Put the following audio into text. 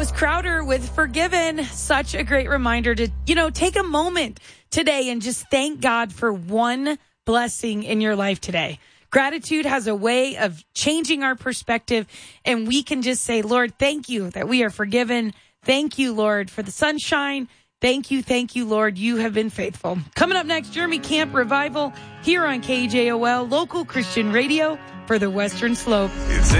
was Crowder with Forgiven. Such a great reminder to, take a moment today and just thank God for one blessing in your life today. Gratitude has a way of changing our perspective, and we can just say, Lord, thank you that we are forgiven. Thank you, Lord, for the sunshine. Thank you, Lord. You have been faithful. Coming up next, Jeremy Camp Revival here on KJOL, local Christian radio for the Western Slope.